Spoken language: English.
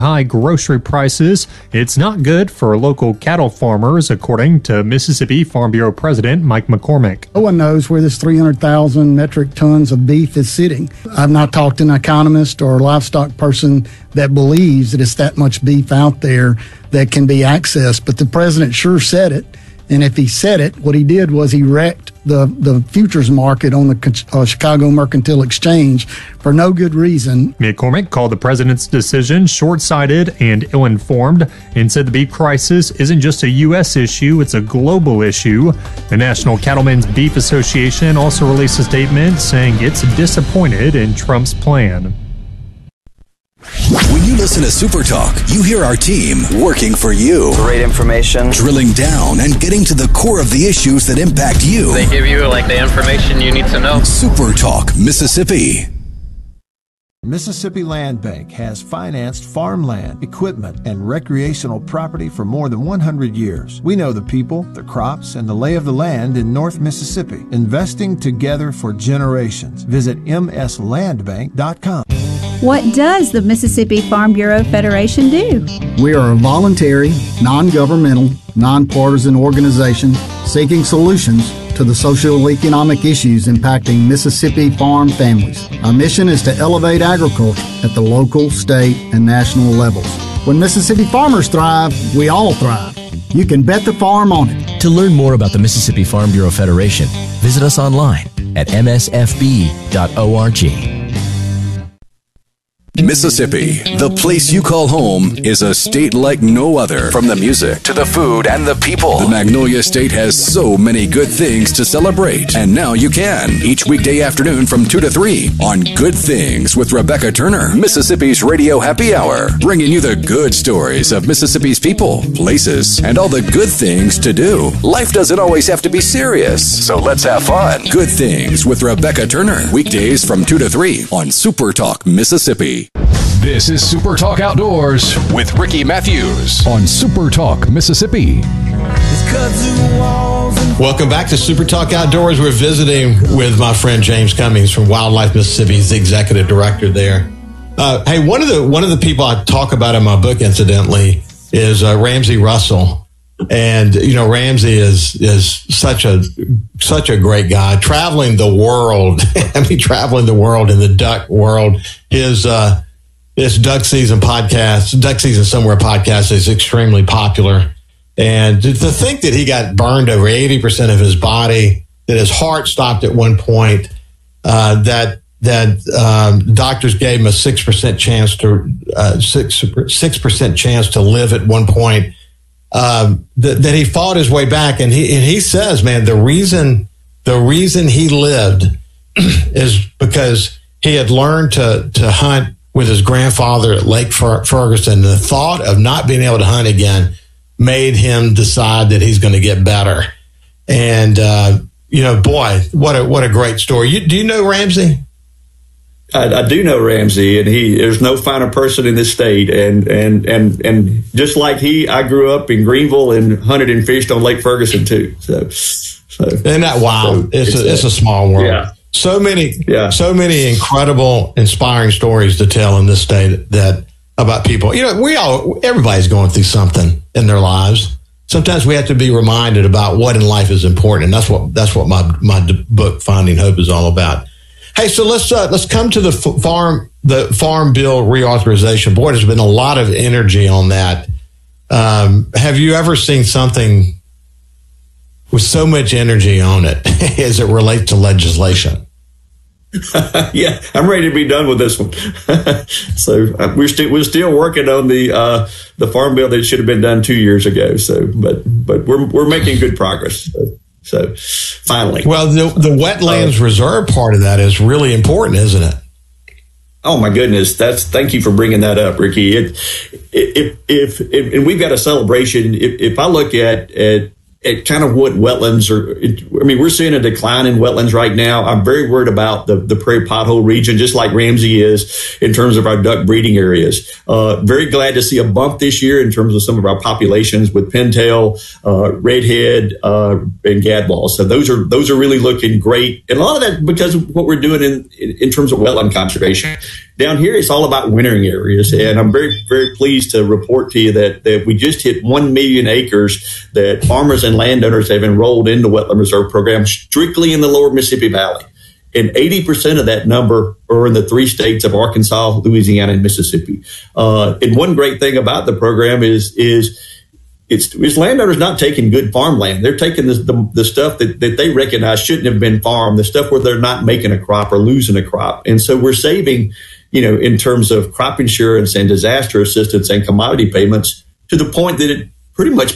high grocery prices. It's not good for local cattle farmers, according to Mississippi Farm Bureau President Mike McCormick. No one knows where this 300,000 metric tons of beef is sitting. I've not talked to an economist or a livestock person that believes that it's that much beef out there that can be accessed, but the president sure said it. And if he said it, what he did was he wrecked the futures market on the Chicago Mercantile Exchange for no good reason. McCormick called the president's decision short-sighted and ill-informed and said the beef crisis isn't just a U.S. issue, it's a global issue. The National Cattlemen's Beef Association also released a statement saying it's disappointed in Trump's plan. When you listen to Super Talk, you hear our team working for you. Great information. Drilling down and getting to the core of the issues that impact you. They give you the information you need to know. Super Talk, Mississippi. Mississippi Land Bank has financed farmland, equipment, and recreational property for more than 100 years. We know the people, the crops, and the lay of the land in North Mississippi, investing together for generations. Visit mslandbank.com. What does the Mississippi Farm Bureau Federation do? We are a voluntary, non-governmental, nonpartisan organization seeking solutions to the socio-economic issues impacting Mississippi farm families. Our mission is to elevate agriculture at the local, state, and national levels. When Mississippi farmers thrive, we all thrive. You can bet the farm on it. To learn more about the Mississippi Farm Bureau Federation, visit us online at msfb.org. Mississippi, the place you call home, is a state like no other. From the music to the food and the people, the Magnolia State has so many good things to celebrate. And now you can, each weekday afternoon from 2 to 3 on Good Things with Rebecca Turner, Mississippi's Radio Happy Hour, bringing you the good stories of Mississippi's people, places, and all the good things to do. Life doesn't always have to be serious, so let's have fun. Good Things with Rebecca Turner, weekdays from 2 to 3 on Super Talk, Mississippi. This is Super Talk Outdoors with Ricky Matthews on Super Talk, Mississippi. Welcome back to Super Talk Outdoors. We're visiting with my friend James Cummings from Wildlife Mississippi. He's the executive director there. Hey, one of the people I talk about in my book, incidentally, is Ramsey Russell. And Ramsey is such a great guy, traveling the world. Traveling the world in the duck world. His Duck Season podcast, Duck Season Somewhere podcast, is extremely popular. And to think that he got burned over 80% of his body, that his heart stopped at one point, that doctors gave him a 6% chance to 6% chance to live at one point. That he fought his way back, and he says, man, the reason he lived is because he had learned to hunt with his grandfather at Lake Ferguson. The thought of not being able to hunt again made him decide that he's going to get better. And boy, what a great story. Do you know Ramsey? I do know Ramsey, and there's no finer person in this state. And just like I grew up in Greenville and hunted and fished on Lake Ferguson too. So isn't that wild? It's a small world. Yeah. So many incredible, inspiring stories to tell in this state that about people. Everybody's going through something in their lives. Sometimes we have to be reminded about what in life is important. And that's what my book Finding Hope is all about. Hey, so let's come to the farm bill reauthorization. Boy, there's been a lot of energy on that. Have you ever seen something with so much energy on it as it relates to legislation? Yeah, I'm ready to be done with this one. So we're still working on the farm bill that should have been done 2 years ago. So, but we're making good progress. So finally, well, the wetlands reserve part of that is really important, isn't it? Oh my goodness! Thank you for bringing that up, Ricky. If and we've got a celebration. If I look at kind of what wetlands are, we're seeing a decline in wetlands right now. I'm very worried about the prairie pothole region, just like Ramsey is in terms of our duck breeding areas. Very glad to see a bump this year in terms of some of our populations with pintail, redhead, and gadwall. So those are really looking great. And a lot of that because of what we're doing in terms of wetland conservation. down here, it's all about wintering areas. And I'm very, very pleased to report to you that we just hit 1 million acres that farmers and landowners have enrolled in the Wetland Reserve Program strictly in the lower Mississippi Valley. And 80% of that number are in the 3 states of Arkansas, Louisiana, and Mississippi. And one great thing about the program is landowners not taking good farmland. They're taking the stuff that they recognize shouldn't have been farmed, the stuff where they're not making a crop or losing a crop. And so we're saving, in terms of crop insurance and disaster assistance and commodity payments to the point that it pretty much